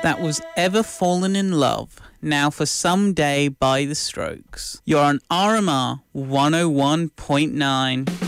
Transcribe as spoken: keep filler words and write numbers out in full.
That was Ever Fallen in Love, now for Someday by The Strokes. You're on R M R one oh one point nine.